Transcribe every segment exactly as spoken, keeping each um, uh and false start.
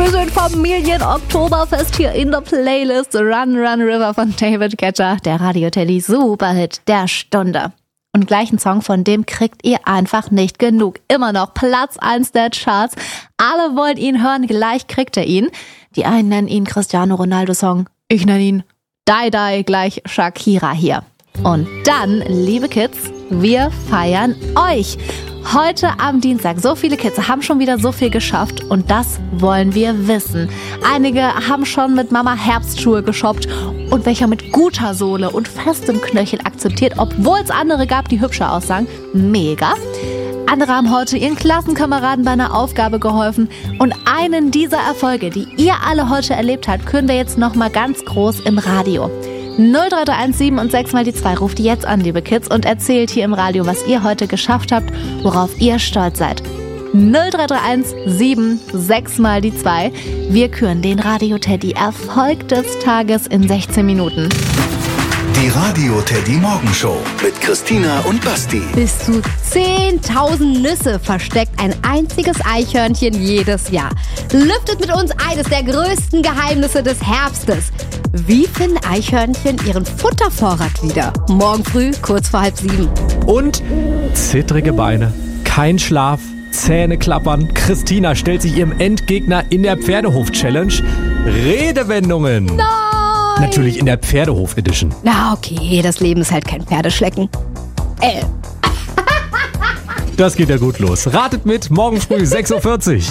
Wir sind Familien-Oktoberfest hier in der Playlist Run Run River von David Guetta, der Radio Teddy Superhit der Stunde. Und gleich ein Song, von dem kriegt ihr einfach nicht genug. Immer noch Platz eins der Charts. Alle wollen ihn hören, gleich kriegt er ihn. Die einen nennen ihn Cristiano Ronaldo-Song, ich nenne ihn Die Die, gleich Shakira hier. Und dann, liebe Kids, wir feiern euch. Heute am Dienstag. So viele Kids haben schon wieder so viel geschafft und das wollen wir wissen. Einige haben schon mit Mama Herbstschuhe geshoppt und welcher mit guter Sohle und festem Knöchel akzeptiert, obwohl es andere gab, die hübscher aussahen. Mega. Andere haben heute ihren Klassenkameraden bei einer Aufgabe geholfen und einen dieser Erfolge, die ihr alle heute erlebt habt, können wir jetzt nochmal ganz groß im Radio. null drei drei eins sieben und sechs mal die zwei ruft jetzt an, liebe Kids, und erzählt hier im Radio, was ihr heute geschafft habt, worauf ihr stolz seid. null drei drei eins sieben sechs mal die zwei. Wir küren den Radio Teddy Erfolg des Tages in sechzehn Minuten. Die Radio Teddy Morgenshow mit Christina und Basti. Bis zu zehntausend Nüsse versteckt ein einziges Eichhörnchen jedes Jahr. Lüftet mit uns eines der größten Geheimnisse des Herbstes. Wie finden Eichhörnchen ihren Futtervorrat wieder? Morgen früh, kurz vor halb sieben. Und zittrige Beine, kein Schlaf, Zähne klappern. Christina stellt sich ihrem Endgegner in der Pferdehof-Challenge Redewendungen. Nein! Natürlich in der Pferdehof-Edition. Na okay, das Leben ist halt kein Pferdeschlecken. Äh. Das geht ja gut los. Ratet mit, morgen früh sechs Uhr vierzig.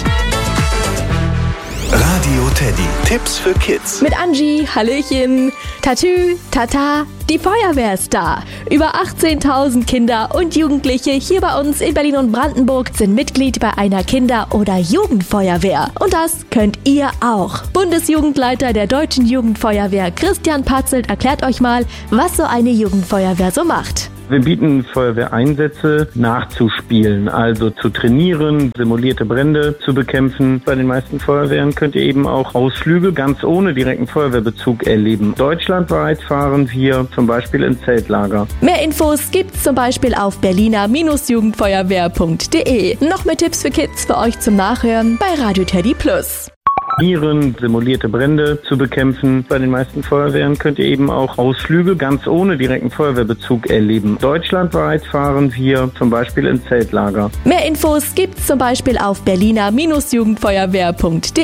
Radio Teddy. Tipps für Kids. Mit Angie, Hallöchen, Tatü, Tata, die Feuerwehr ist da. Über achtzehntausend Kinder und Jugendliche hier bei uns in Berlin und Brandenburg sind Mitglied bei einer Kinder- oder Jugendfeuerwehr. Und das könnt ihr auch. Bundesjugendleiter der Deutschen Jugendfeuerwehr Christian Patzelt erklärt euch mal, was so eine Jugendfeuerwehr so macht. Wir bieten Feuerwehreinsätze nachzuspielen, also zu trainieren, simulierte Brände zu bekämpfen. Bei den meisten Feuerwehren könnt ihr eben auch Ausflüge ganz ohne direkten Feuerwehrbezug erleben. Deutschlandweit fahren wir zum Beispiel in Zeltlager. Mehr Infos gibt's zum Beispiel auf berliner Jugendfeuerwehr punkt de. Noch mehr Tipps für Kids für euch zum Nachhören bei Radio Teddy Plus. Simulierte Brände zu bekämpfen. Bei den meisten Feuerwehren könnt ihr eben auch Ausflüge ganz ohne direkten Feuerwehrbezug erleben. Deutschlandweit fahren wir zum Beispiel in Zeltlager. Mehr Infos gibt's zum Beispiel auf berliner Jugendfeuerwehr punkt de.